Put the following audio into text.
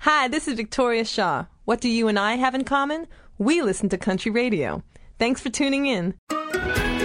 Hi, this is Victoria Shaw. What do you and I have in common? We listen to country radio. Thanks for tuning in.